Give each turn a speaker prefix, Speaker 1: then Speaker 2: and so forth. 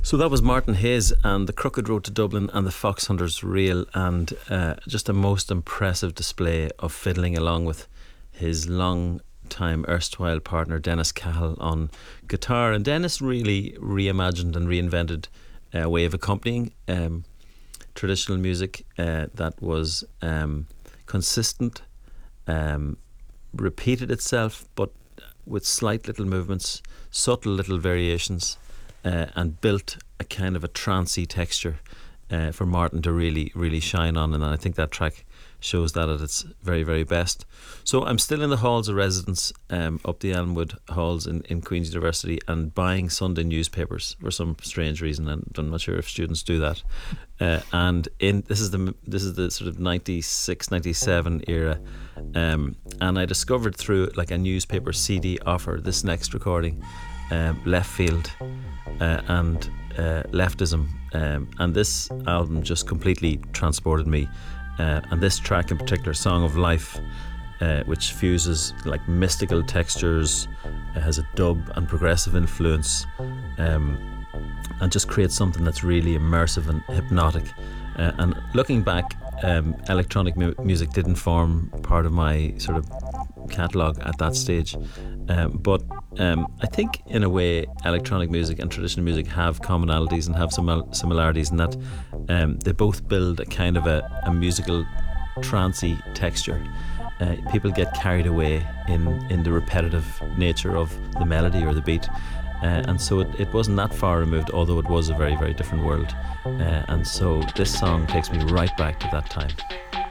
Speaker 1: So that was Martin Hayes and the Crooked Road to Dublin and the Fox Hunters Reel, and just a most impressive display of fiddling along with his long-time erstwhile partner Dennis Cahill on guitar. And Dennis really reimagined and reinvented a way of accompanying traditional music that was consistent, repeated itself, but with slight little movements, subtle little variations. And built a kind of a trancey texture for Martin to really, really shine on, and I think that track shows that at its very, very best. So I'm still in the halls of residence up the Elmwood halls in Queen's University and buying Sunday newspapers for some strange reason, and I'm not sure if students do that. And this is the sort of 96, 97 era, and I discovered through like a newspaper CD offer this next recording, Left Field and Leftism, and this album just completely transported me, and this track in particular, Song of Life, which fuses like mystical textures, has a dub and progressive influence, and just creates something that's really immersive and hypnotic. And looking back, electronic music didn't form part of my sort of catalogue at that stage, but I think in a way electronic music and traditional music have commonalities and have some similarities in that they both build a kind of a musical trancey texture. People get carried away in the repetitive nature of the melody or the beat, and so it wasn't that far removed, although it was a very, very different world, and so this song takes me right back to that time.